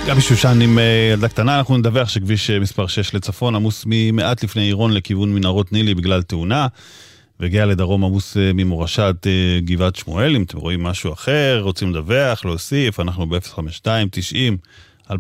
גבי שושן עם ילדה קטנה. אנחנו נדווח שכביש מספר 6 לצפון עמוס ממעט לפני עירון לכיוון מנהרות נילי בגלל תאונה, והגיע לדרום עמוס ממורשת גבעת שמואל. אם אתם רואים משהו אחר, רוצים לדווח, להוסיף, אנחנו ב-052-90-2002,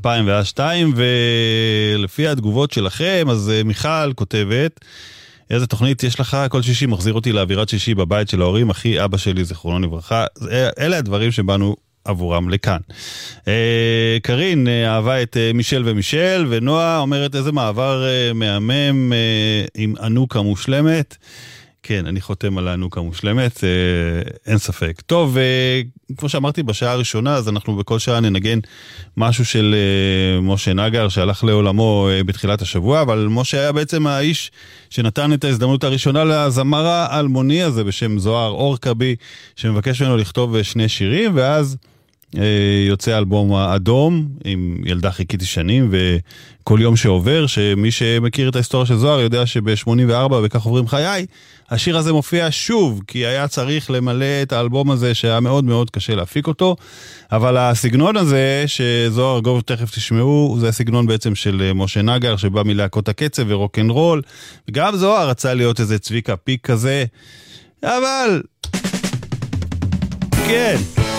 ולפי התגובות שלכם, אז מיכל כותבת, איזה תוכנית יש לך? כל שישי מחזיר אותי לאווירת שישי בבית של ההורים, אחי אבא שלי זכרונו לברכה. אלה הדברים שבאנו עבורם לכאן. קרין אהבה את מישל ומישל, ונועה אומרת איזה מעבר מהמם עם ענוקה מושלמת. כן, אני חותם על הענוקה מושלמת, אין ספק. טוב, כמו שאמרתי בשעה הראשונה, אז אנחנו בכל שעה ננגן משהו של משה נגר, שהלך לעולמו בתחילת השבוע, אבל משה היה בעצם האיש שנתן את ההזדמנות הראשונה לזמר האלמוני הזה, בשם זוהר אורקבי, שמבקש ממנו לכתוב 2 שירים, ואז יוצא אלבום האדום, עם ילדה חיכיתי שנים, וכל יום שעובר, שמי שמכיר את ההיסטוריה של זוהר, יודע שב-84, וכך עוברים חיי, השיר הזה מופיע שוב, כי היה צריך למלא את האלבום הזה, שהיה מאוד מאוד קשה להפיק אותו, אבל הסגנון הזה, שזוהר ארגוב תכף תשמעו, זה הסגנון בעצם של משה נגר, שבא מלהקות הקצב ורוק'נ'רול, וגם זוהר רצה להיות איזה צביקה פיק כזה, אבל כן,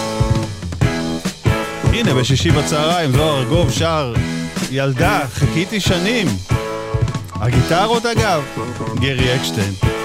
הנה בשישי בצהריים זוהר ארגוב שר ילדה חיכיתי שנים, הגיטרות אגב גרי אקשטיין.